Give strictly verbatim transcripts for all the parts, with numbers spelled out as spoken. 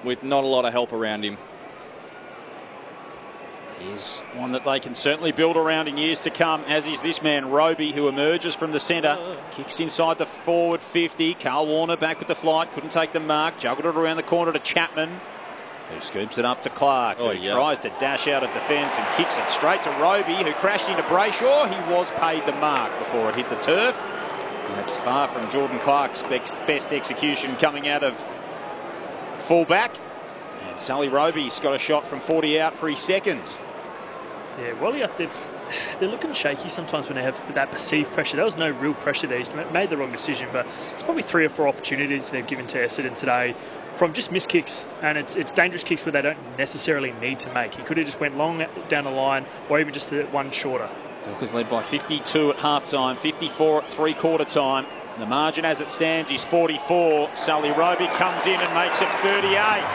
with not a lot of help around him. He's one that they can certainly build around in years to come, as is this man, Roby, who emerges from the centre. Kicks inside the forward fifty. Carl Warner back with the flight. Couldn't take the mark. Juggled it around the corner to Chapman, who scoops it up to Clark, oh, who yeah. tries to dash out of defence and kicks it straight to Roby, who crashed into Brayshaw. He was paid the mark before it hit the turf. That's far from Jordan Clark's best execution coming out of fullback. And Sully Roby's got a shot from forty out for his second. Yeah, Walyut, they've, they're looking shaky sometimes when they have that perceived pressure. There was no real pressure there. He's made the wrong decision, but it's probably three or four opportunities they've given to Essendon today from just missed kicks, and it's it's dangerous kicks where they don't necessarily need to make. He could have just went long down the line, or even just one shorter. Dockers led by fifty-two at half-time, fifty-four at three-quarter time. The margin as it stands is forty-four. Sully Roby comes in and makes it thirty-eight.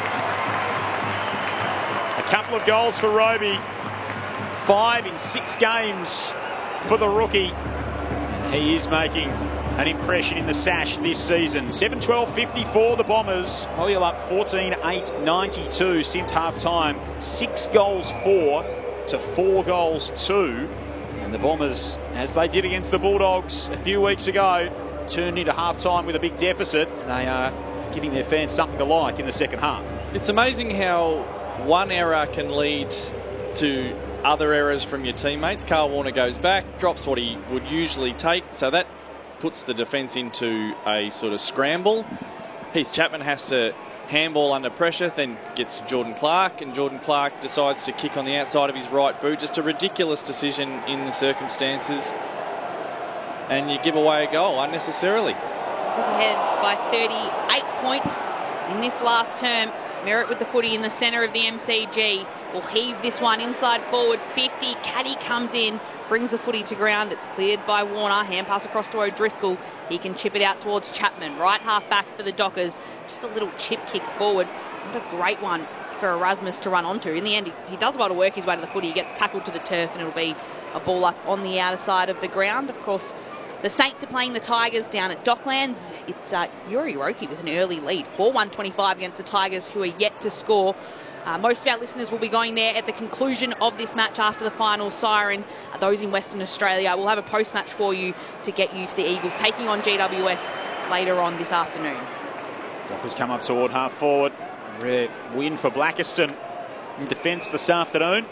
A couple of goals for Roby. Five in six games for the rookie. And he is making an impression in the sash this season. seven twelve fifty-four, the Bombers. Hollier up fourteen eight ninety-two since half-time. Six goals for to four goals two. And the Bombers, as they did against the Bulldogs a few weeks ago, turned into half-time with a big deficit. They are giving their fans something to like in the second half. It's amazing how one error can lead to other errors from your teammates. Carl Warner goes back, drops what he would usually take, so that puts the defence into a sort of scramble. Heath Chapman has to handball under pressure, then gets to Jordan Clark, and Jordan Clark decides to kick on the outside of his right boot. Just a ridiculous decision in the circumstances, and you give away a goal unnecessarily. Was ahead by thirty-eight points in this last term. Merritt with the footy in the centre of the M C G will heave this one inside forward fifty. Caddy comes in, brings the footy to ground. It's cleared by Warner. Hand pass across to O'Driscoll. He can chip it out towards Chapman. Right half back for the Dockers. Just a little chip kick forward. What a great one for Erasmus to run onto. In the end, he, he does well to work his way to the footy. He gets tackled to the turf, and it'll be a ball up on the outer side of the ground. Of course, the Saints are playing the Tigers down at Docklands. It's uh, Yuri Roki with an early lead, four one twenty-five against the Tigers, who are yet to score. Uh, most of our listeners will be going there at the conclusion of this match after the final siren. Uh, those in Western Australia, we'll have a post-match for you to get you to the Eagles, taking on G W S later on this afternoon. Dockers come up toward half forward. Rare win for Blackiston in defence this afternoon.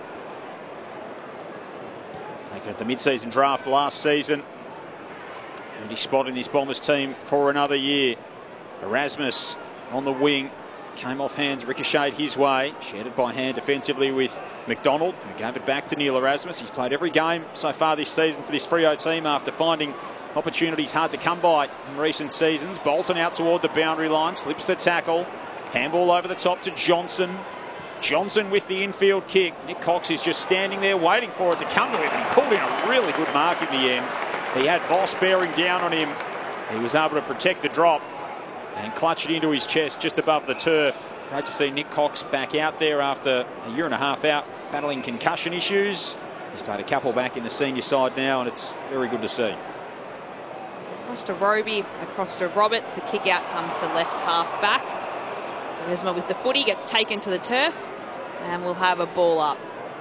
Taken at the mid-season draft last season. Handy spot in this Bombers team for another year. Erasmus on the wing. Came off hands, ricocheted his way. Shared it by hand defensively with McDonald, who gave it back to Neil Erasmus. He's played every game so far this season for this Freo team after finding opportunities hard to come by in recent seasons. Bolton out toward the boundary line, slips the tackle. Handball over the top to Johnson. Johnson with the infield kick. Nick Cox is just standing there waiting for it to come to him, and he pulled in a really good mark in the end. He had Voss bearing down on him. He was able to protect the drop and clutch it into his chest just above the turf. Great to see Nick Cox back out there after a year and a half out battling concussion issues. He's played a couple back in the senior side now, and it's very good to see. So across to Roby, across to Roberts. The kick out comes to left half back. Deresma with the footy gets taken to the turf, and we'll have a ball up.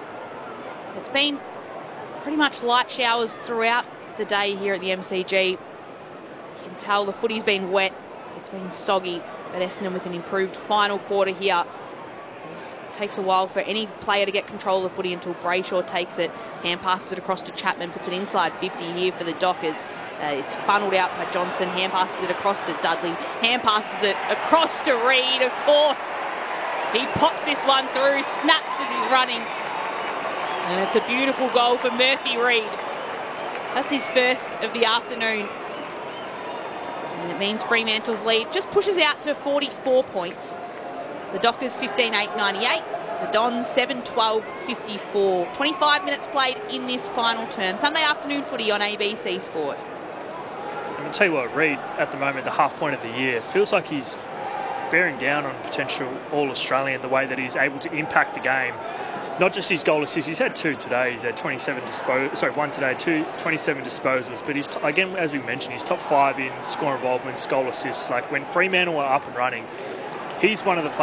So it's been pretty much light showers throughout the day here at the M C G. You can tell the footy's been wet, it's been soggy, but Essendon with an improved final quarter here. It takes a while for any player to get control of the footy until Brayshaw takes it, hand passes it across to Chapman, puts it inside fifty here for the Dockers. Uh, it's funneled out by Johnson, hand passes it across to Dudley, hand passes it across to Reid, of course. He pops this one through, snaps as he's running, and it's a beautiful goal for Murphy Reid. That's his first of the afternoon. And it means Fremantle's lead just pushes out to forty-four points. The Dockers fifteen eight ninety-eight. The Dons seven twelve fifty-four. twenty-five minutes played in this final term. Sunday afternoon footy on A B C Sport. I'm going to tell you what, Reid, at the moment, the half point of the year, feels like he's bearing down on potential All-Australian, the way that he's able to impact the game. Not just his goal assists, he's had two today. He's had twenty-seven disposals, sorry, one today, two, twenty-seven disposals. But he's, again, as we mentioned, he's top five in score involvement, goal assists. Like when Fremantle are up and running, he's one of the